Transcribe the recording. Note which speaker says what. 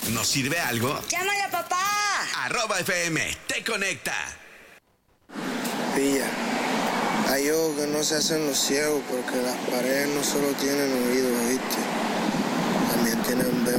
Speaker 1: ¿Nos sirve algo?
Speaker 2: ¡Llámale a papá!
Speaker 1: @FM te conecta.
Speaker 3: Pilla, hay ojos que no se hacen los ciegos porque las paredes no solo tienen oídos, ¿viste? También tienen vemos.